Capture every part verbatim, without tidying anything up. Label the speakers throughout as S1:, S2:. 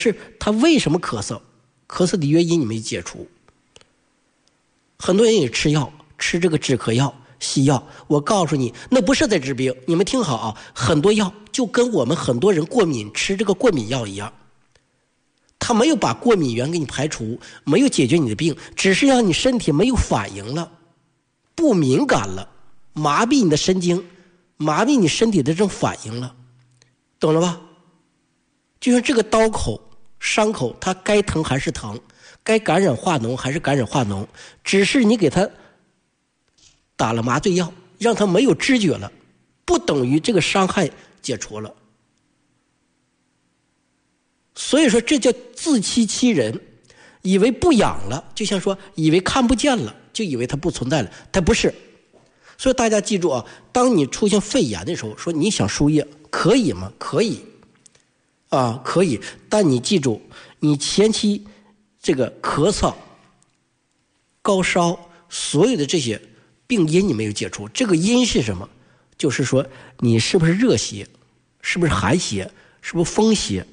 S1: 是他为什么咳嗽，咳嗽的原因你没解除。很多人也吃药，吃这个止咳药、西药，我告诉你，那不是在治病。你们听好啊，很多药就跟我们很多人过敏吃这个过敏药一样，它没有把过敏源给你排除，没有解决你的病，只是让你身体没有反应了，不敏感了，麻痹你的神经，麻痹你身体的这种反应了，懂了吧？就像这个刀口、伤口，它该疼还是疼，该感染化脓还是感染化脓，只是你给它打了麻醉药，让它没有知觉了，不等于这个伤害解除了。所以说这叫自欺欺人，以为不痒了，就像说以为看不见了，就以为它不存在了，它不是。所以大家记住啊，当你出现肺炎的时候，说你想输液可以吗？可以啊，可以，但你记住，你前期这个咳嗽、高烧，所有的这些病因你没有解除。这个因是什么？就是说你是不是热邪，是不是寒邪，是不是风邪，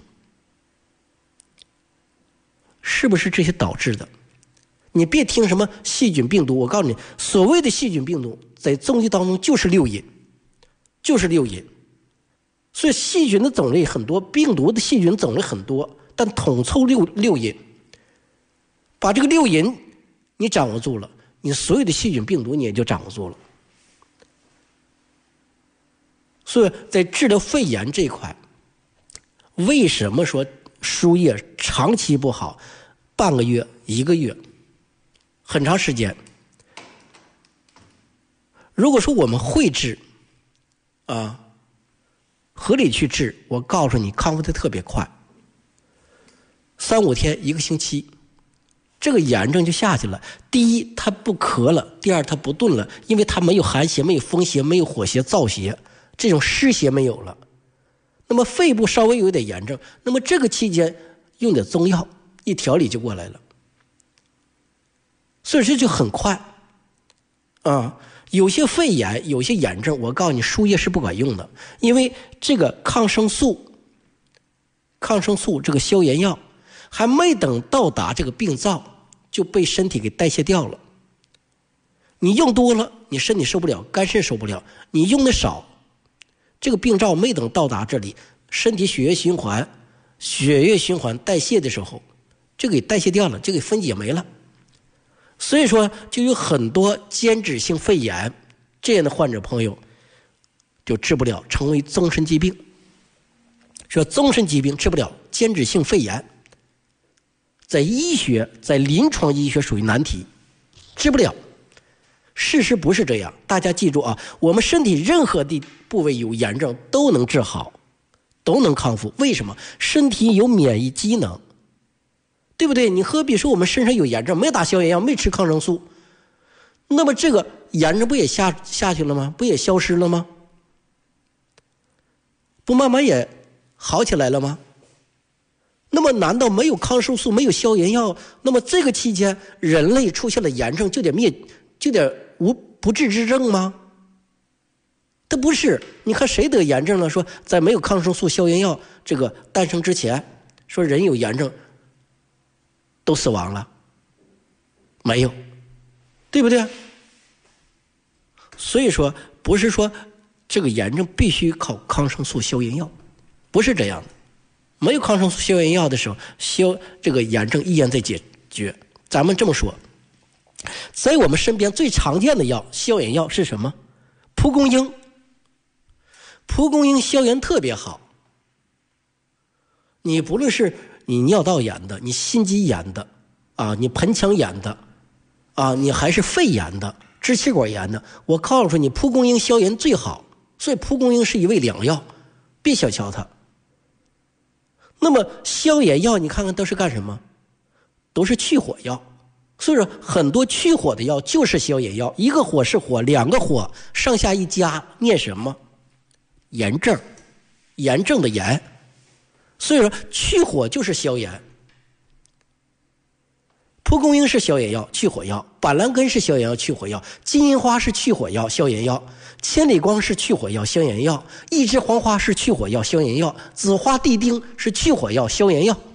S1: 是不是这些导致的？你别听什么细菌病毒，我告诉你，所谓的细菌病毒在中医当中就是六淫，就是六淫。所以细菌的种类很多，病毒的细菌种类很多，但统凑六六淫。把这个六淫你掌握住了，你所有的细菌病毒你也就掌握住了。所以在治疗肺炎这一块，为什么说输液长期不好，半个月、一个月，很长时间？如果说我们会治啊，合理去治，我告诉你，康复的特别快，三五天、一个星期，这个炎症就下去了。第一，它不咳了；第二，它不顿了，因为它没有寒邪、没有风邪、没有火邪、燥邪，这种湿邪没有了。那么肺部稍微有点炎症，那么这个期间用点中药一调理就过来了，所以这就很快啊。有些肺炎、有些炎症，我告诉你，输液是不管用的，因为这个抗生素、抗生素这个消炎药还没等到达这个病灶，就被身体给代谢掉了。你用多了，你身体受不了，肝肾受不了；你用的少，这个病灶没等到达这里，身体血液循环、血液循环代谢的时候，就给代谢掉了，就给分解没了。所以说就有很多间质性肺炎这样的患者朋友就治不了，成为终身疾病。说终身疾病治不了间质性肺炎，在医学、在临床医学属于难题，治不了。事实不是这样，大家记住啊，我们身体任何的部位有炎症都能治好，都能康复。为什么？身体有免疫机能，对不对？你何必说我们身上有炎症，没打消炎药，没吃抗生素，那么这个炎症不也下下去了吗？不也消失了吗？不慢慢也好起来了吗？那么难道没有抗生素、没有消炎药，那么这个期间人类出现了炎症就得灭，就得无不治之症吗？它不是。你看谁得炎症了？说在没有抗生素、消炎药这个诞生之前，说人有炎症都死亡了，没有，对不对？所以说不是说这个炎症必须靠抗生素、消炎药，不是这样的。没有抗生素、消炎药的时候，消这个炎症依然在解决。咱们这么说，在我们身边最常见的药，消炎药是什么？蒲公英。蒲公英消炎特别好。你不论是你尿道炎的，你心肌炎的啊，你盆腔炎的啊，你还是肺炎的、支气管炎的，我告诉你，蒲公英消炎最好。所以蒲公英是一味良药，别小瞧它。那么消炎药你看看都是干什么？都是去火药。所以说很多去火的药就是消炎药，一个火是火，两个火上下一加，念什么？炎症，炎症的炎。所以说去火就是消炎。蒲公英是消炎药、去火药，板蓝根是消炎药、去火药，金银花是去火药、消炎药，千里光是去火药、消炎药，一枝黄花是去火药、消炎药，紫花地丁是去火药、消炎药。